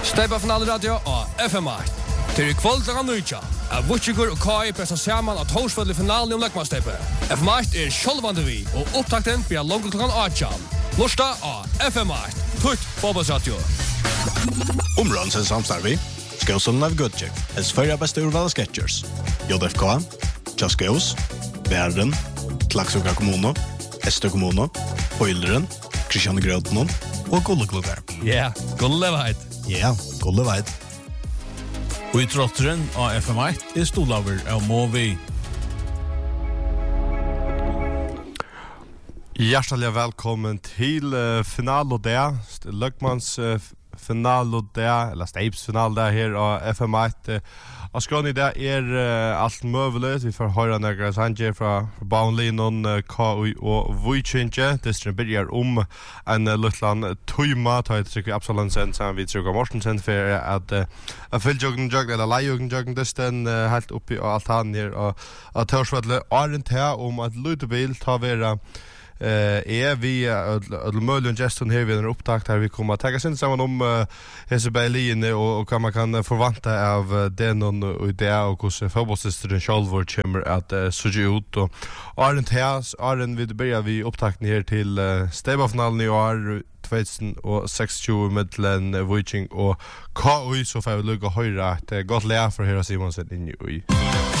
Steipa finaleradio og FM8. Til I kvöld klokka 9. Vutchigur og Kai pressa saman at Torsvoll I finalen om Løkmansteipa. FM8 sjølvande vi, og opptakten blir langt klokka 8. Lorsta av FM8. Tutt fotballsradio. Områdens samstarvi. Skåsson av Goodcheck. Es förra bästa urval Sketchers. JFK. Chaskos. Värden. Klaxoka kommuno. Ester kommuno. Oilderen. Christian Grøtnon. Og Gulleklubber. Ja, Gulleveit. Ja, Gulleveit. Og I trotteren av FM8 stolaver av Movi. Hjertelig velkommen til final og det. Løkmans final og det, eller Steipes final det her av FM8. Og skrån I det alt møvelig. Vi får høre noen sanger fra Baunlinon, KUI og Vujtjinje. Distren begynner en luttland tøyma. Ta et trykk I Absalonsen, sammen vi trykk av Mortensen, for at fylltjøkken, eller leijøkken, distren helt oppi og altanen her. Og tørsvedle Arent her at lutebil ta vera vi mulig gesten här vid en upptakt här vi kommer att ta sig samman hese Berlin och vad man kan förvänta av den och det och hur fotbollsstyrelsen själv kommer att se ut och Arent vi börjar vi upptakten här till Steipa-finalen I år 2026 mellan Viking och KUI så får vi lugga höra ett gott läge för Hera Simonsen in I